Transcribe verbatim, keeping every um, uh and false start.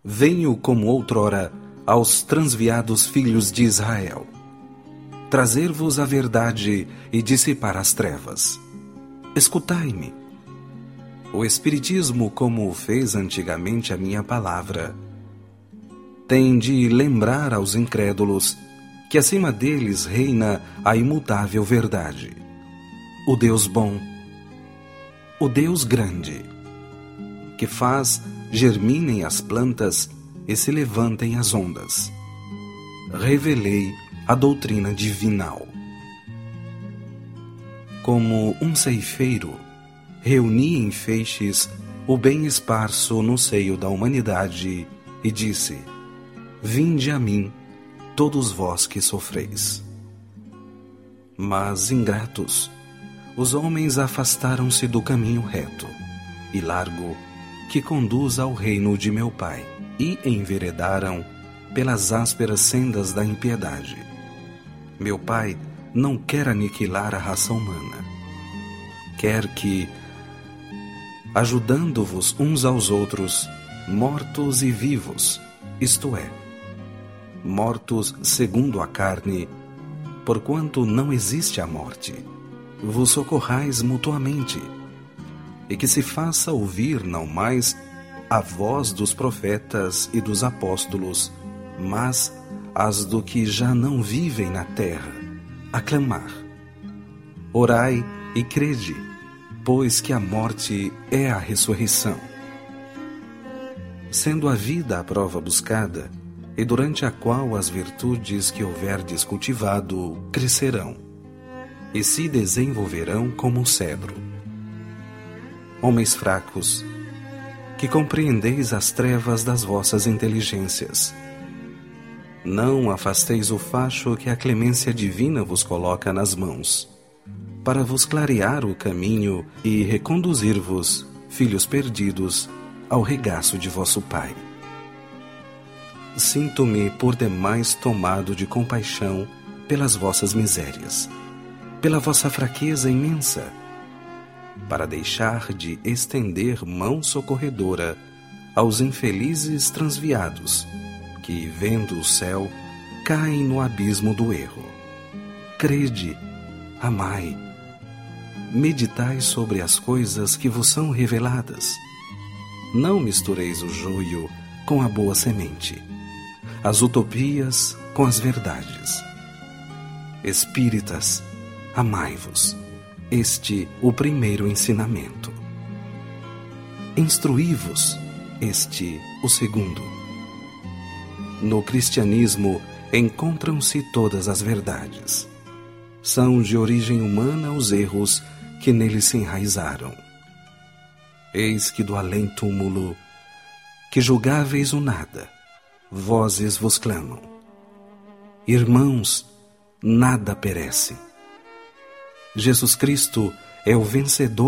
venho como outrora aos transviados filhos de Israel, trazer-vos a verdade e dissipar as trevas. Escutai-me. O Espiritismo, como fez antigamente a minha palavra, tem de lembrar aos incrédulos que acima deles reina a imutável verdade, o Deus bom, o Deus grande, que faz germinem as plantas e se levantem as ondas. Revelei a doutrina divinal. Como um ceifeiro, reuni em feixes o bem esparso no seio da humanidade e disse: vinde a mim, todos vós que sofreis. Mas, ingratos, os homens afastaram-se do caminho reto e largo que conduz ao reino de meu Pai e enveredaram pelas ásperas sendas da impiedade. Meu Pai não quer aniquilar a raça humana. Quer que, ajudando-vos uns aos outros, mortos e vivos, isto é, mortos segundo a carne, porquanto não existe a morte, vos socorrais mutuamente, e que se faça ouvir não mais a voz dos profetas e dos apóstolos, mas as do que já não vivem na terra, a clamar: orai e crede, pois que a morte é a ressurreição. Sendo a vida a prova buscada, e durante a qual as virtudes que houverdes cultivado crescerão, e se desenvolverão como um cedro. Homens fracos, que compreendeis as trevas das vossas inteligências, não afasteis o facho que a clemência divina vos coloca nas mãos, para vos clarear o caminho e reconduzir-vos, filhos perdidos, ao regaço de vosso Pai. Sinto-me por demais tomado de compaixão pelas vossas misérias, pela vossa fraqueza imensa, para deixar de estender mão socorredora aos infelizes transviados, que, vendo o céu, caem no abismo do erro. Crede, amai, meditai sobre as coisas que vos são reveladas. Não mistureis o joio com a boa semente, as utopias com as verdades. Espíritas, amai-vos. Este o primeiro ensinamento. Instruí-vos. Este o segundo. No cristianismo encontram-se todas as verdades. São de origem humana os erros que nele se enraizaram. Eis que do além-túmulo, que julgáveis o nada, vozes vos clamam: irmãos, nada perece. Jesus Cristo é o vencedor